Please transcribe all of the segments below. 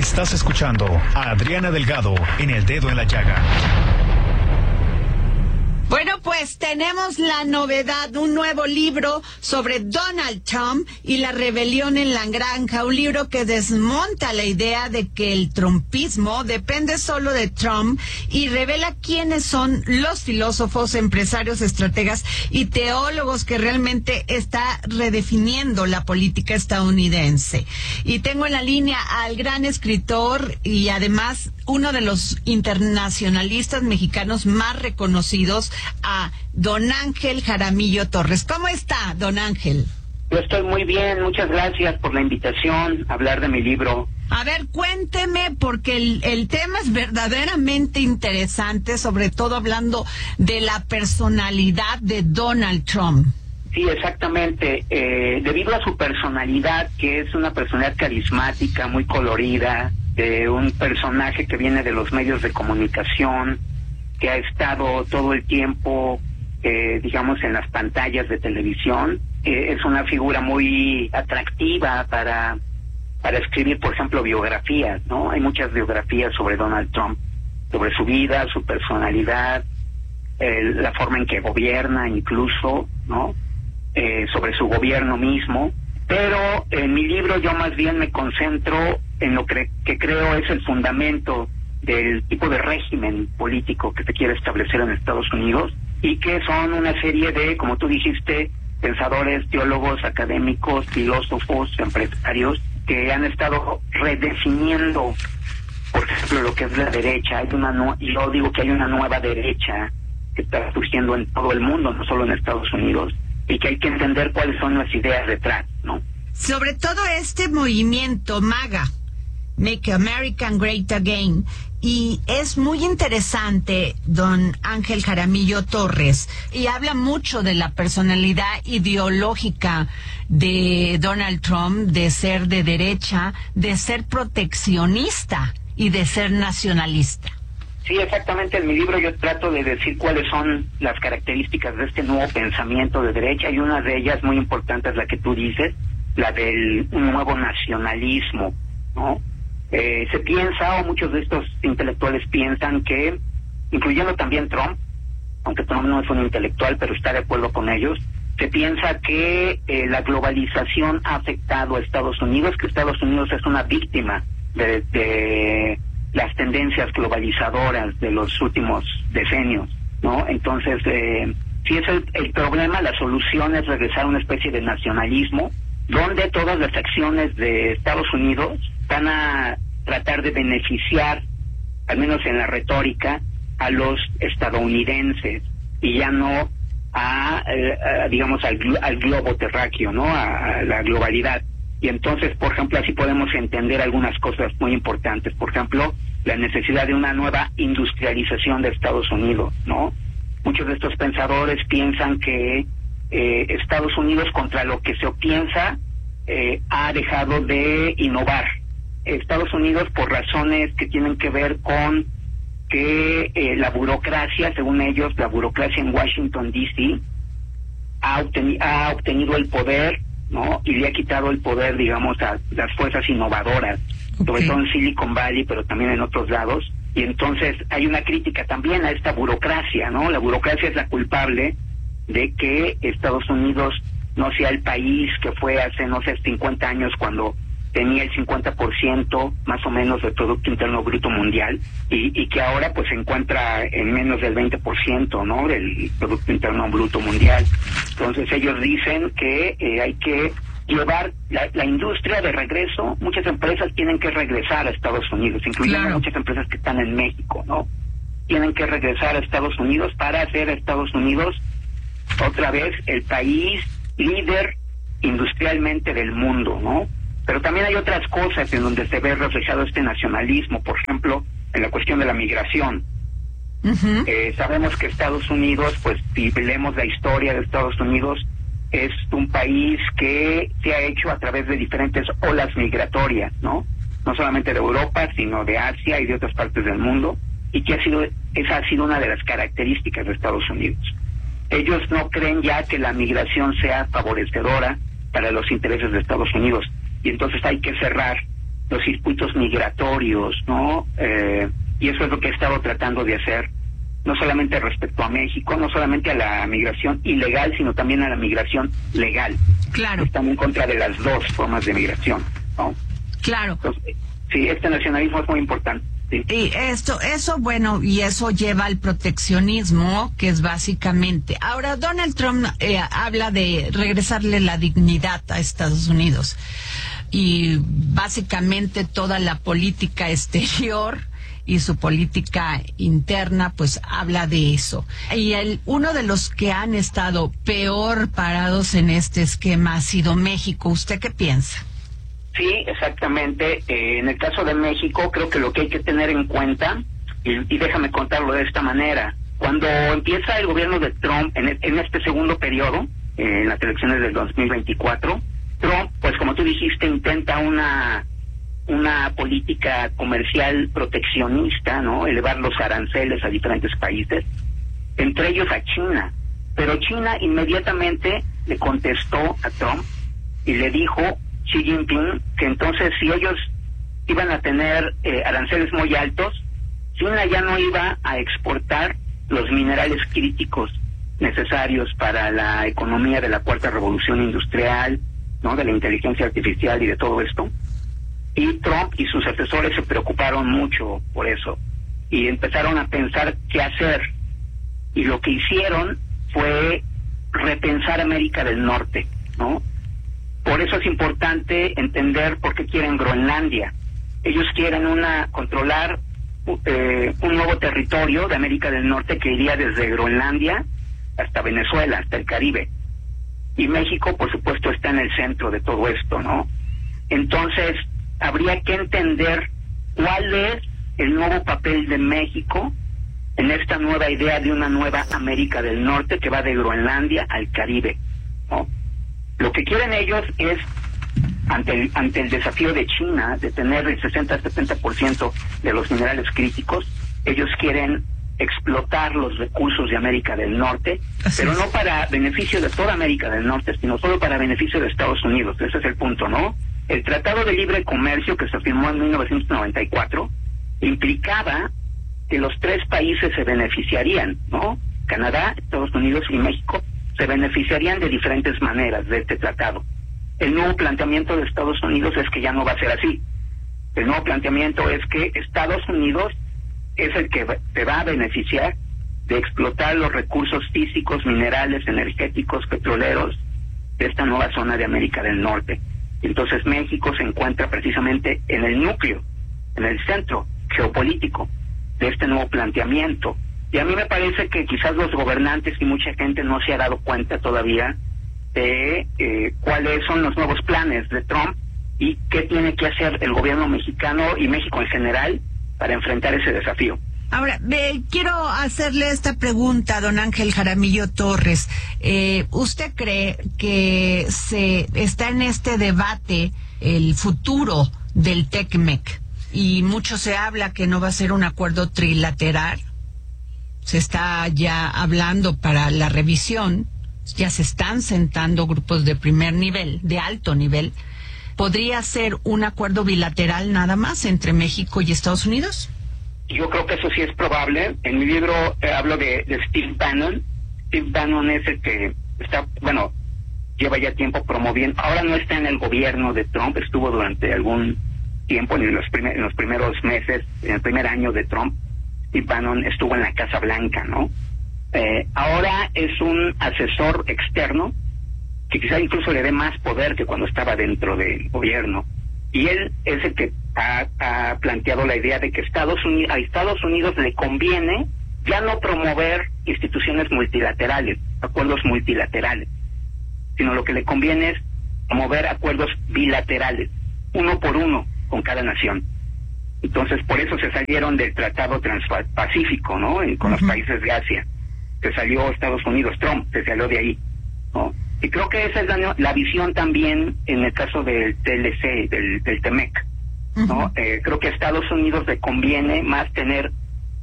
Estás escuchando a Adriana Delgado en El Dedo en la Llaga. Bueno, pues tenemos la novedad, un nuevo libro sobre Donald Trump y la rebelión en la granja, un libro que desmonta la idea de que el trumpismo depende solo de Trump y revela quiénes son los filósofos, empresarios, estrategas y teólogos que realmente está redefiniendo la política estadounidense. Y tengo en la línea al gran escritor y además uno de los internacionalistas mexicanos más reconocidos, a don Ángel Jaramillo Torres. ¿Cómo está, don Ángel? Yo estoy muy bien, muchas gracias por la invitación a hablar de mi libro. A ver, cuénteme, porque el tema es verdaderamente interesante, sobre todo hablando de la personalidad de Donald Trump. Sí, exactamente. Debido a su personalidad, que es una personalidad carismática, muy colorida, un personaje que viene de los medios de comunicación, que ha estado todo el tiempo, digamos, en las pantallas de televisión. Es una figura muy atractiva para escribir, por ejemplo, biografías, ¿no? Hay muchas biografías sobre Donald Trump, sobre su vida, su personalidad, la forma en que gobierna incluso, ¿no? Sobre su gobierno mismo. Pero en mi libro yo más bien me concentro en lo que creo es el fundamento del tipo de régimen político que se quiere establecer en Estados Unidos, y que son una serie de, como tú dijiste, pensadores, teólogos, académicos, filósofos, empresarios, que han estado redefiniendo, por ejemplo, lo que es la derecha. Y yo digo que hay una nueva derecha que está surgiendo en todo el mundo, no solo en Estados Unidos, y que hay que entender cuáles son las ideas detrás, ¿no? Sobre todo este movimiento MAGA, Make America Great Again, y es muy interesante, don Ángel Jaramillo Torres, y habla mucho de la personalidad ideológica de Donald Trump, de ser de derecha, de ser proteccionista y de ser nacionalista. Sí, exactamente. En mi libro yo trato de decir cuáles son las características de este nuevo pensamiento de derecha, y una de ellas muy importante es la que tú dices, la del nuevo nacionalismo, ¿no? Se piensa, o muchos de estos intelectuales piensan que, incluyendo también Trump, aunque Trump no es un intelectual, pero está de acuerdo con ellos, se piensa que la globalización ha afectado a Estados Unidos, que Estados Unidos es una víctima de las tendencias globalizadoras de los últimos decenios, ¿no? Entonces, si es el problema, la solución es regresar a una especie de nacionalismo, donde todas las acciones de Estados Unidos van a tratar de beneficiar, al menos en la retórica, a los estadounidenses, y ya no digamos, al globo terráqueo, ¿no? A la globalidad. Y entonces, por ejemplo, así podemos entender algunas cosas muy importantes. Por ejemplo, la necesidad de una nueva industrialización de Estados Unidos, ¿no? Muchos de estos pensadores piensan que Estados Unidos, contra lo que se piensa, ha dejado de innovar. Estados Unidos, por razones que tienen que ver con que la burocracia, según ellos, la burocracia en Washington, D.C., ha obtenido el poder, ¿no? Y le ha quitado el poder, digamos, a las fuerzas innovadoras, sobre todo en Silicon Valley, pero también en otros lados. Y entonces hay una crítica también a esta burocracia, ¿no? La burocracia es la culpable de que Estados Unidos no sea el país que fue hace, no sé, 50 años, cuando tenía el 50% más o menos del Producto Interno Bruto Mundial, y que ahora pues se encuentra en menos del 20%, ¿no? Del Producto Interno Bruto Mundial. Entonces ellos dicen que hay que llevar la industria de regreso. Muchas empresas tienen que regresar a Estados Unidos, incluyendo muchas empresas que están en México, ¿no? Tienen que regresar a Estados Unidos para hacer a Estados Unidos otra vez el país líder industrialmente del mundo, ¿no? Pero también hay otras cosas en donde se ve reflejado este nacionalismo, por ejemplo, en la cuestión de la migración. Sabemos que Estados Unidos, pues si leemos la historia de Estados Unidos, es un país que se ha hecho a través de diferentes olas migratorias, ¿no? No solamente de Europa, sino de Asia y de otras partes del mundo, y que esa ha sido una de las características de Estados Unidos. Ellos no creen ya que la migración sea favorecedora para los intereses de Estados Unidos, y entonces hay que cerrar los circuitos migratorios, ¿no? Y eso es lo que he estado tratando de hacer, no solamente respecto a México, no solamente a la migración ilegal, sino también a la migración legal. Claro. Están en contra de las dos formas de migración, ¿no? Claro. Entonces, sí, este nacionalismo es muy importante. Sí. Y eso, bueno, y eso lleva al proteccionismo, que es básicamente... Ahora, Donald Trump habla de regresarle la dignidad a Estados Unidos. Y básicamente toda la política exterior y su política interna, pues habla de eso. Y uno de los que han estado peor parados en este esquema ha sido México. ¿Usted qué piensa? Sí, exactamente. En el caso de México, creo que lo que hay que tener en cuenta, y déjame contarlo de esta manera, cuando empieza el gobierno de Trump en este segundo periodo, en las elecciones del 2024, Trump, pues como tú dijiste, intenta una política comercial proteccionista, ¿no? Elevar los aranceles a diferentes países, entre ellos a China. Pero China inmediatamente le contestó a Trump y le dijo Xi Jinping que entonces si ellos iban a tener aranceles muy altos, China ya no iba a exportar los minerales críticos necesarios para la economía de la cuarta revolución industrial, ¿no? De la inteligencia artificial y de todo esto. Y Trump y sus asesores se preocuparon mucho por eso y empezaron a pensar qué hacer. Y lo que hicieron fue repensar América del Norte, ¿no? Por eso es importante entender por qué quieren Groenlandia. Ellos quieren controlar un nuevo territorio de América del Norte que iría desde Groenlandia hasta Venezuela, hasta el Caribe. Y México, por supuesto, está en el centro de todo esto, ¿no? Entonces, habría que entender cuál es el nuevo papel de México en esta nueva idea de una nueva América del Norte que va de Groenlandia al Caribe, ¿no? Lo que quieren ellos es, ante el desafío de China de tener el 60-70% de los minerales críticos, ellos quieren explotar los recursos de América del Norte, pero no para beneficio de toda América del Norte, sino solo para beneficio de Estados Unidos. Ese es el punto, ¿no? El Tratado de Libre Comercio que se firmó en 1994 implicaba que los tres países se beneficiarían, ¿no? Canadá, Estados Unidos y México se beneficiarían de diferentes maneras de este tratado. El nuevo planteamiento de Estados Unidos es que ya no va a ser así. El nuevo planteamiento es que Estados Unidos es el que te va a beneficiar de explotar los recursos físicos, minerales, energéticos, petroleros de esta nueva zona de América del Norte. Entonces México se encuentra precisamente en el núcleo, en el centro geopolítico de este nuevo planteamiento. Y a mí me parece que quizás los gobernantes y mucha gente no se ha dado cuenta todavía de cuáles son los nuevos planes de Trump y qué tiene que hacer el gobierno mexicano y México en general para enfrentar ese desafío. Ahora, quiero hacerle esta pregunta, don Ángel Jaramillo Torres. ¿Usted cree que se está en este debate el futuro del TECMEC? Y mucho se habla que no va a ser un acuerdo trilateral. Se está ya hablando para la revisión. Ya se están sentando grupos de primer nivel, de alto nivel. ¿Podría ser un acuerdo bilateral nada más entre México y Estados Unidos? Yo creo que eso sí es probable. En mi libro hablo de Steve Bannon. Steve Bannon es el que está, lleva ya tiempo promoviendo. Ahora no está en el gobierno de Trump, estuvo durante algún tiempo en los primeros meses, en el primer año de Trump. Steve Bannon estuvo en la Casa Blanca, ¿no? Ahora es un asesor externo que quizá incluso le dé más poder que cuando estaba dentro del gobierno. Y él es el que ha planteado la idea de que a Estados Unidos le conviene ya no promover instituciones multilaterales, acuerdos multilaterales, sino lo que le conviene es promover acuerdos bilaterales, uno por uno con cada nación. Entonces, por eso se salieron del Tratado Transpacífico, ¿no? Con los países de Asia. Se salió Estados Unidos, Trump se salió de ahí, ¿no? Y creo que esa es la visión también en el caso del TLC, del TEMEC, ¿no? Creo que a Estados Unidos le conviene más tener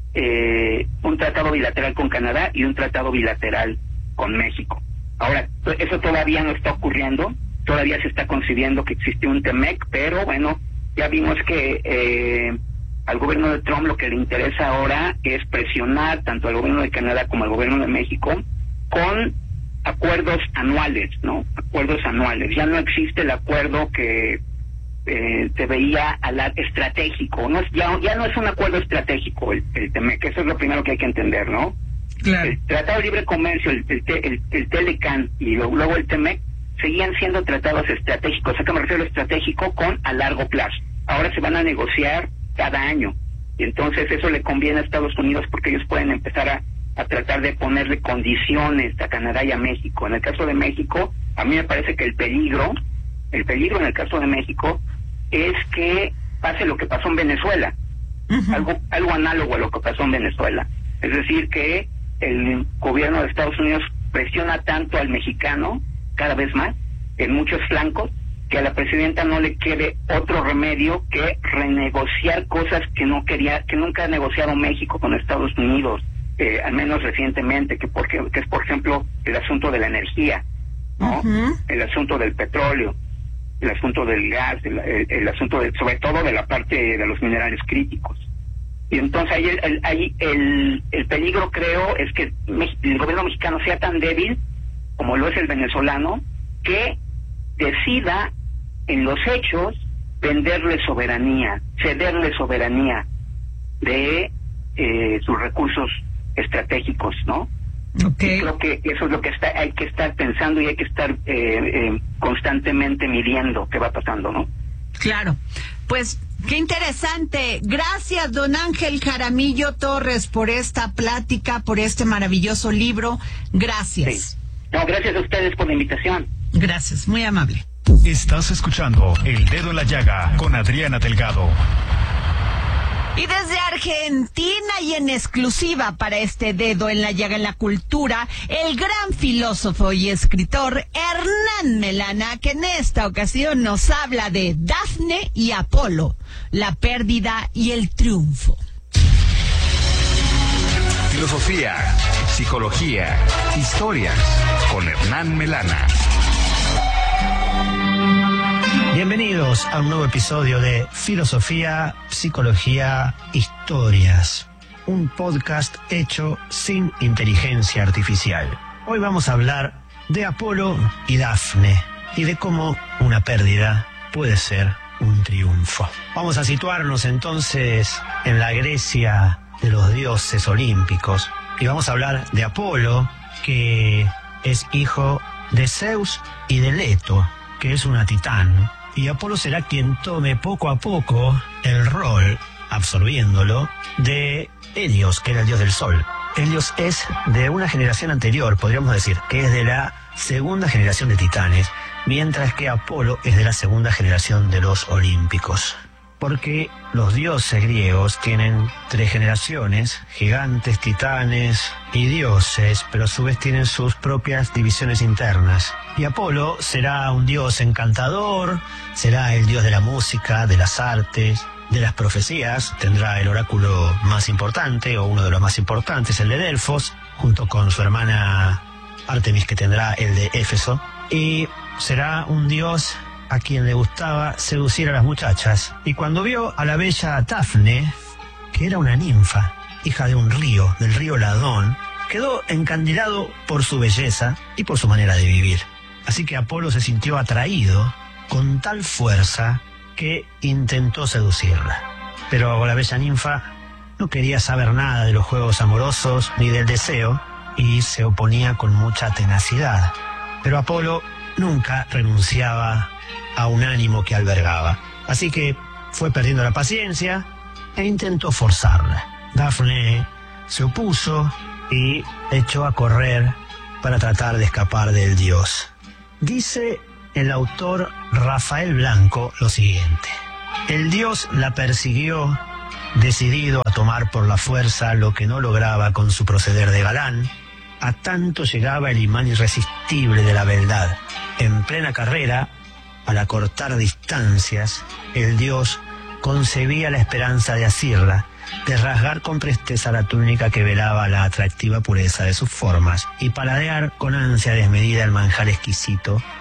un tratado bilateral con Canadá y un tratado bilateral con México. Ahora, eso todavía no está ocurriendo, todavía se está concibiendo que existe un TEMEC, pero bueno, Ya vimos que al gobierno de Trump lo que le interesa ahora es presionar tanto al gobierno de Canadá como al gobierno de México con acuerdos anuales, ¿no? Acuerdos anuales. Ya no existe el acuerdo que se veía estratégico, ¿no? Ya no es un acuerdo estratégico el TEMEC, eso es lo primero que hay que entender, ¿no? Claro. El Tratado de Libre Comercio, el TELECAN y luego el TEMEC seguían siendo tratados estratégicos. ¿A qué me refiero a estratégico? A largo plazo. Ahora se van a negociar cada año, y entonces eso le conviene a Estados Unidos porque ellos pueden empezar a tratar de ponerle condiciones a Canadá y a México. En el caso de México, a mí me parece que el peligro en el caso de México es que pase lo que pasó en Venezuela, algo análogo a lo que pasó en Venezuela. Es decir, que el gobierno de Estados Unidos presiona tanto al mexicano, cada vez más, en muchos flancos, que a la presidenta no le quede otro remedio que renegociar cosas que nunca ha negociado México con Estados Unidos, al menos recientemente, que es por ejemplo el asunto de la energía, ¿no? El asunto del petróleo, el asunto del gas, el asunto sobre todo de la parte de los minerales críticos. Y entonces ahí el peligro, creo, es que el gobierno mexicano sea tan débil como lo es el venezolano, que decida en los hechos cederle soberanía de sus recursos estratégicos, ¿no? Okay. Y creo que eso es lo que hay que estar pensando y hay que estar constantemente midiendo qué va pasando, ¿no? Claro. Pues qué interesante. Gracias, don Ángel Jaramillo Torres, por esta plática, por este maravilloso libro. Gracias. Sí. No, gracias a ustedes por la invitación. Gracias, muy amable. Estás escuchando El Dedo en la Llaga con Adriana Delgado. Y desde Argentina y en exclusiva para este Dedo en la Llaga en la cultura, el gran filósofo y escritor Hernán Melana, que en esta ocasión nos habla de Dafne y Apolo, la pérdida y el triunfo. Filosofía, psicología, historias con Hernán Melana. Bienvenidos a un nuevo episodio de Filosofía, Psicología, Historias, un podcast hecho sin inteligencia artificial. Hoy vamos a hablar de Apolo y Dafne y de cómo una pérdida puede ser un triunfo. Vamos a situarnos entonces en la Grecia de los dioses olímpicos y vamos a hablar de Apolo, que es hijo de Zeus y de Leto, que es una titán. Y Apolo será quien tome poco a poco el rol, absorbiéndolo, de Helios, que era el dios del sol. Helios es de una generación anterior, podríamos decir, que es de la segunda generación de titanes, mientras que Apolo es de la segunda generación de los olímpicos. Porque los dioses griegos tienen 3 generaciones, gigantes, titanes y dioses, pero a su vez tienen sus propias divisiones internas. Y Apolo será un dios encantador, será el dios de la música, de las artes, de las profecías, tendrá el oráculo más importante, o uno de los más importantes, el de Delfos, junto con su hermana Artemis, que tendrá el de Éfeso, y será un dios a quien le gustaba seducir a las muchachas. Y cuando vio a la bella Dafne, que era una ninfa, hija de un río, del río Ladón, quedó encandilado por su belleza y por su manera de vivir. Así que Apolo se sintió atraído con tal fuerza que intentó seducirla. Pero la bella ninfa no quería saber nada de los juegos amorosos ni del deseo y se oponía con mucha tenacidad. Pero Apolo nunca renunciaba a un ánimo que albergaba. Así que fue perdiendo la paciencia e intentó forzarla. Dafne se opuso y echó a correr para tratar de escapar del dios. Dice el autor Rafael Blanco lo siguiente: el dios la persiguió, decidido a tomar por la fuerza lo que no lograba con su proceder de galán. A tanto llegaba el imán irresistible de la beldad. En plena carrera, al acortar distancias, el dios concebía la esperanza de asirla, de rasgar con presteza la túnica que velaba la atractiva pureza de sus formas y paladear con ansia desmedida el manjar exquisito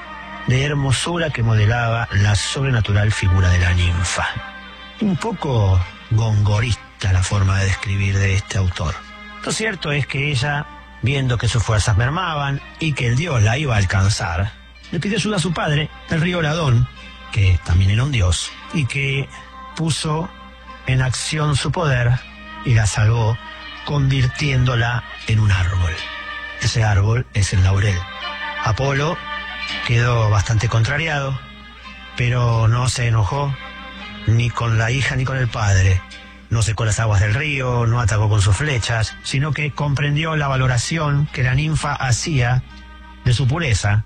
de hermosura que modelaba la sobrenatural figura de la ninfa. Un poco gongorista la forma de describir de este autor. Lo cierto es que ella, viendo que sus fuerzas mermaban y que el dios la iba a alcanzar, le pidió ayuda a su padre, el río Ladón, que también era un dios, y que puso en acción su poder y la salvó, convirtiéndola en un árbol. Ese árbol es el laurel. Apolo quedó bastante contrariado, pero no se enojó ni con la hija ni con el padre. No secó las aguas del río, no atacó con sus flechas, sino que comprendió la valoración que la ninfa hacía de su pureza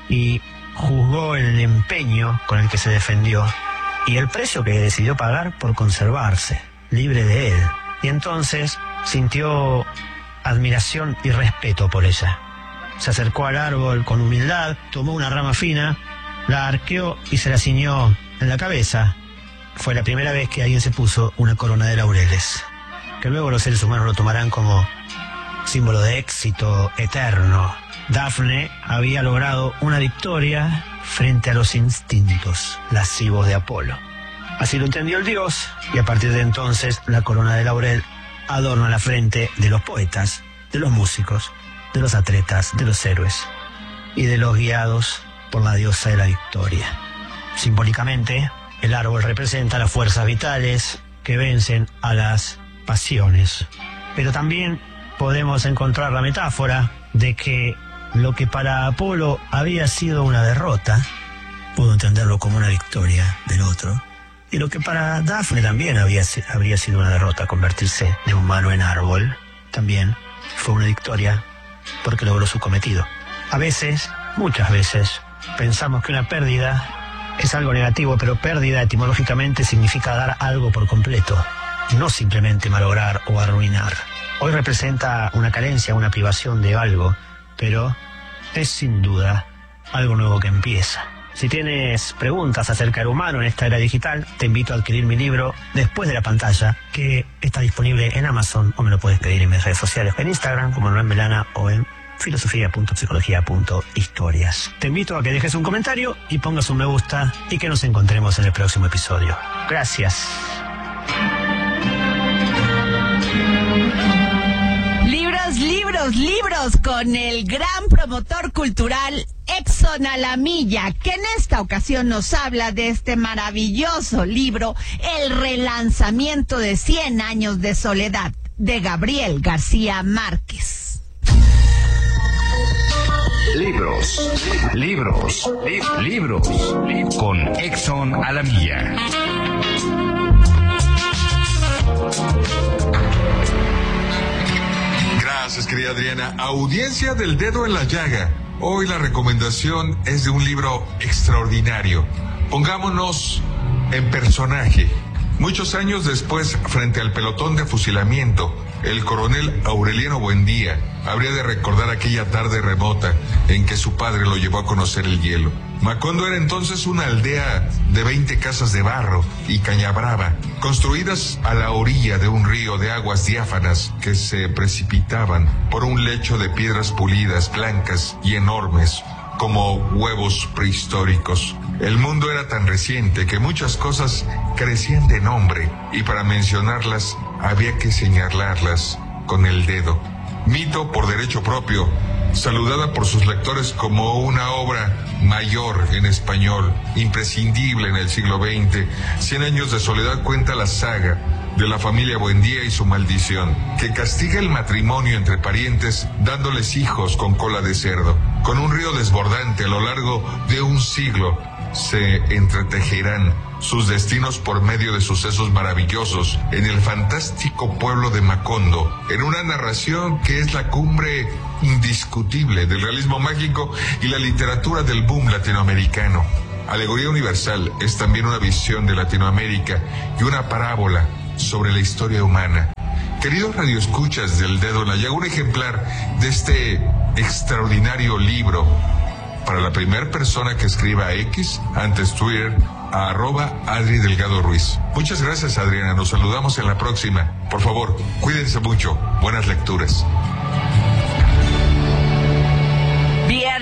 y juzgó el empeño con el que se defendió y el precio que decidió pagar por conservarse, libre de él. Y entonces sintió admiración y respeto por ella. Se acercó al árbol con humildad, tomó una rama fina, la arqueó y se la ciñó en la cabeza. Fue la primera vez que alguien se puso una corona de laureles, que luego los seres humanos lo tomarán como símbolo de éxito eterno. Dafne había logrado una victoria frente a los instintos lascivos de Apolo. Así lo entendió el dios, y a partir de entonces la corona de laurel adorna la frente de los poetas, de los músicos, de los atletas, de los héroes y de los guiados por la diosa de la victoria. Simbólicamente, el árbol representa las fuerzas vitales que vencen a las pasiones. Pero también podemos encontrar la metáfora de que lo que para Apolo había sido una derrota, pudo entenderlo como una victoria del otro. Y lo que para Dafne también habría sido una derrota, convertirse de humano en árbol, también fue una victoria porque logró su cometido. A veces, muchas veces, pensamos que una pérdida es algo negativo, pero pérdida etimológicamente significa dar algo por completo, no simplemente malograr o arruinar. Hoy representa una carencia, una privación de algo, pero es sin duda algo nuevo que empieza. Si tienes preguntas acerca del humano en esta era digital, te invito a adquirir mi libro Después de la pantalla, que está disponible en Amazon o me lo puedes pedir en mis redes sociales, en Instagram como Hernán Melana o en filosofía.psicología.historias. Te invito a que dejes un comentario y pongas un me gusta y que nos encontremos en el próximo episodio. Gracias. Libros con el gran promotor cultural Exxon Alamilla, que en esta ocasión nos habla de este maravilloso libro, El relanzamiento de 100 años de soledad, de Gabriel García Márquez. Libros, con Exxon Alamilla. Gracias, querida Adriana. Audiencia del Dedo en la Llaga. Hoy la recomendación es de un libro extraordinario. Pongámonos en personaje. Muchos años después, frente al pelotón de fusilamiento, el coronel Aureliano Buendía habría de recordar aquella tarde remota en que su padre lo llevó a conocer el hielo. Macondo era entonces una aldea de 20 casas de barro y caña brava, construidas a la orilla de un río de aguas diáfanas que se precipitaban por un lecho de piedras pulidas, blancas y enormes, como huevos prehistóricos. El mundo era tan reciente que muchas cosas carecían de nombre, y para mencionarlas había que señalarlas con el dedo. Mito por derecho propio, saludada por sus lectores como una obra mayor en español, imprescindible en el siglo XX, 100 años de soledad cuenta la saga de la familia Buendía y su maldición, que castiga el matrimonio entre parientes dándoles hijos con cola de cerdo. Con un río desbordante a lo largo de un siglo, se entretejerán sus destinos por medio de sucesos maravillosos en el fantástico pueblo de Macondo, en una narración que es la cumbre indiscutible del realismo mágico y la literatura del boom latinoamericano. Alegoría universal, es también una visión de Latinoamérica y una parábola sobre la historia humana. Queridos radioescuchas del Dedo en la Llaga, un ejemplar de este extraordinario libro para la primera persona que escriba a X, antes Twitter, a @Adri Delgado Ruiz. Muchas gracias, Adriana. Nos saludamos en la próxima. Por favor, cuídense mucho. Buenas lecturas. Viernes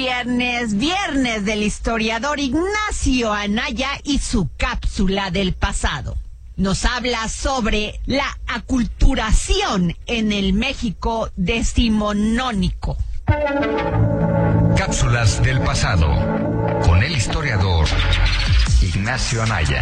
viernes del historiador Ignacio Anaya y su cápsula del pasado. Nos habla sobre la aculturación en el México decimonónico. Cápsulas del pasado con el historiador Ignacio Anaya.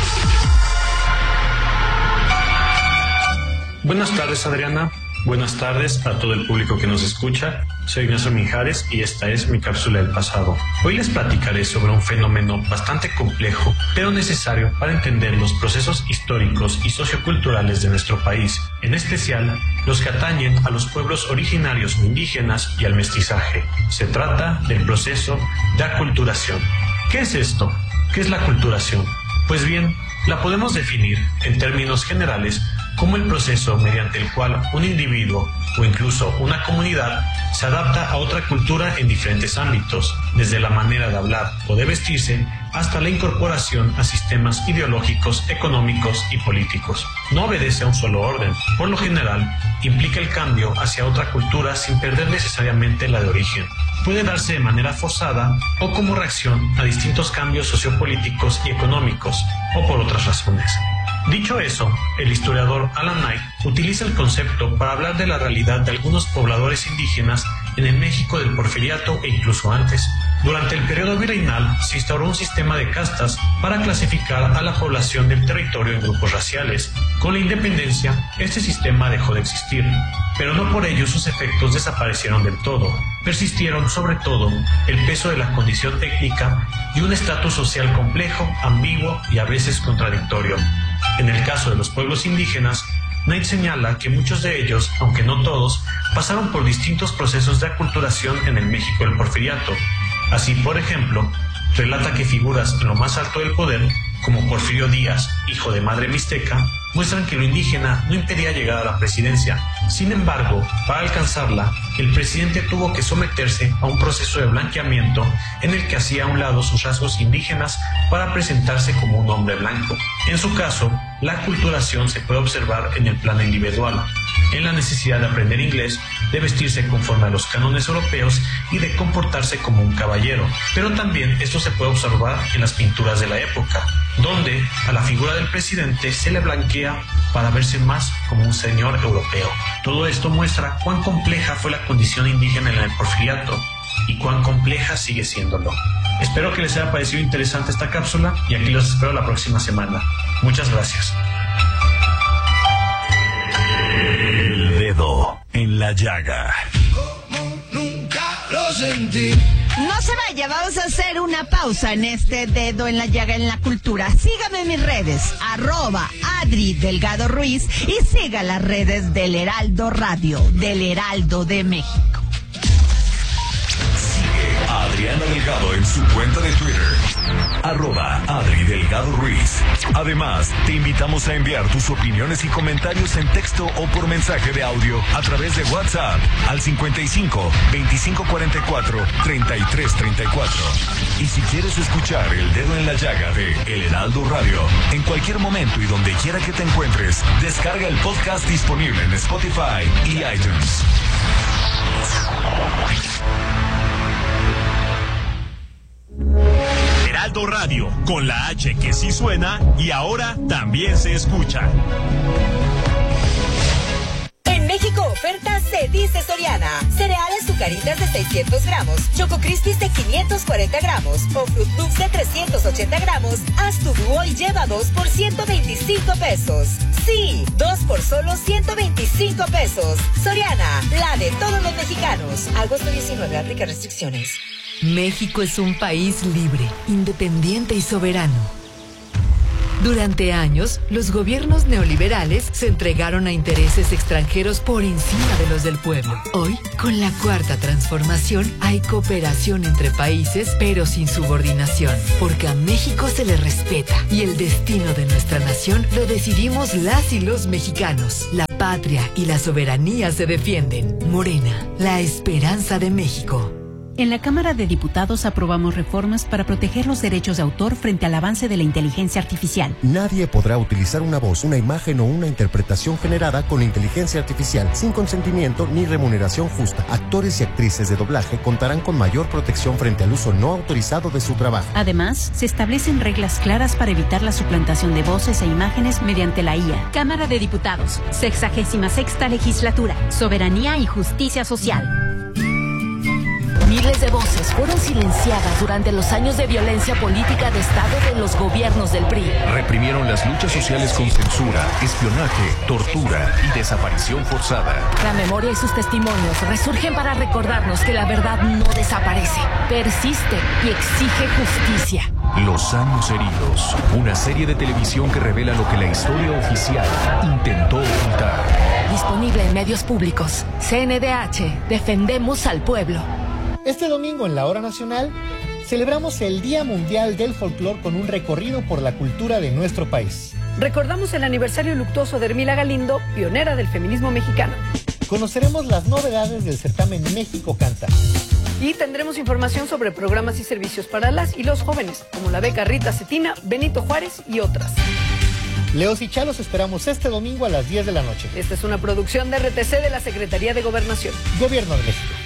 Buenas tardes, Adriana. Buenas tardes a todo el público que nos escucha. Soy Ignacio Mijares y esta es mi cápsula del pasado. Hoy les platicaré sobre un fenómeno bastante complejo, pero necesario para entender los procesos históricos y socioculturales de nuestro país, en especial los que atañen a los pueblos originarios o indígenas y al mestizaje. Se trata del proceso de aculturación. ¿Qué es esto? ¿Qué es la aculturación? Pues bien, la podemos definir en términos generales como el proceso mediante el cual un individuo o incluso una comunidad se adapta a otra cultura en diferentes ámbitos, desde la manera de hablar o de vestirse hasta la incorporación a sistemas ideológicos, económicos y políticos. No obedece a un solo orden. Por lo general, implica el cambio hacia otra cultura sin perder necesariamente la de origen. Puede darse de manera forzada o como reacción a distintos cambios sociopolíticos y económicos, o por otras razones. Dicho eso, el historiador Alan Knight utiliza el concepto para hablar de la realidad de algunos pobladores indígenas en el México del Porfiriato e incluso antes. Durante el periodo virreinal se instauró un sistema de castas para clasificar a la población del territorio en grupos raciales. Con la independencia, este sistema dejó de existir, pero no por ello sus efectos desaparecieron del todo. Persistieron sobre todo el peso de la condición étnica y un estatus social complejo, ambiguo y a veces contradictorio. En el caso de los pueblos indígenas, Knight señala que muchos de ellos, aunque no todos, pasaron por distintos procesos de aculturación en el México del Porfiriato. Así, por ejemplo, relata que figuras en lo más alto del poder, como Porfirio Díaz, hijo de madre mixteca, muestran que lo indígena no impedía llegar a la presidencia. Sin embargo, para alcanzarla, el presidente tuvo que someterse a un proceso de blanqueamiento en el que hacía a un lado sus rasgos indígenas para presentarse como un hombre blanco. En su caso, la aculturación se puede observar en el plano individual, en la necesidad de aprender inglés, de vestirse conforme a los cánones europeos y de comportarse como un caballero. Pero también esto se puede observar en las pinturas de la época, donde a la figura del presidente se le blanquea para verse más como un señor europeo. Todo esto muestra cuán compleja fue la condición indígena en el Porfiriato y cuán compleja sigue siéndolo. Espero que les haya parecido interesante esta cápsula y aquí los espero la próxima semana. Muchas gracias. El dedo en la llaga. Como nunca lo sentí. No se vaya, vamos a hacer una pausa en este dedo en la llaga en la cultura. Sígame en mis redes, @Adri Delgado Ruiz, y siga las redes del Heraldo Radio, del Heraldo de México. Sigue a Adriana Delgado en su cuenta de Twitter, @Adri Delgado Ruiz. Además, te invitamos a enviar tus opiniones y comentarios en texto o por mensaje de audio a través de WhatsApp al 55 2544 3334. Y si quieres escuchar El Dedo en la Llaga de El Heraldo Radio en cualquier momento y donde quiera que te encuentres, descarga el podcast disponible en Spotify y iTunes. Heraldo Radio, con la H que sí suena y ahora también se escucha. En México oferta se dice Soriana. Cereales Zucaritas de 600 gramos, Choco Crispies de 540 gramos o Fruit Loops de 380 gramos. Haz tu dúo y lleva 2 por 125 pesos. Sí, 2 por solo 125 pesos. Soriana, la de todos los mexicanos. Agosto 19, aplica restricciones. México es un país libre, independiente y soberano. Durante años, los gobiernos neoliberales se entregaron a intereses extranjeros por encima de los del pueblo. Hoy, con la Cuarta Transformación, hay cooperación entre países, pero sin subordinación, porque a México se le respeta y el destino de nuestra nación lo decidimos las y los mexicanos. La patria y la soberanía se defienden. Morena, la esperanza de México. En la Cámara de Diputados aprobamos reformas para proteger los derechos de autor frente al avance de la inteligencia artificial. Nadie podrá utilizar una voz, una imagen o una interpretación generada con inteligencia artificial sin consentimiento ni remuneración justa. Actores y actrices de doblaje contarán con mayor protección frente al uso no autorizado de su trabajo. Además, se establecen reglas claras para evitar la suplantación de voces e imágenes mediante la IA. Cámara de Diputados, 66ª Legislatura, Soberanía y Justicia Social. Miles de voces fueron silenciadas durante los años de violencia política de Estado de los gobiernos del PRI. Reprimieron las luchas sociales con censura, espionaje, tortura y desaparición forzada. La memoria y sus testimonios resurgen para recordarnos que la verdad no desaparece, persiste y exige justicia. Los años heridos, una serie de televisión que revela lo que la historia oficial intentó ocultar. Disponible en medios públicos. CNDH, defendemos al pueblo. Este domingo en la Hora Nacional celebramos el Día Mundial del Folclor con un recorrido por la cultura de nuestro país. Recordamos el aniversario luctuoso de Hermila Galindo, pionera del feminismo mexicano. Conoceremos las novedades del certamen México Canta. Y tendremos información sobre programas y servicios para las y los jóvenes, como la beca Rita Cetina, Benito Juárez y otras. Leos y Chalos esperamos este domingo a las 10 de la noche. Esta es una producción de RTC de la Secretaría de Gobernación. Gobierno de México.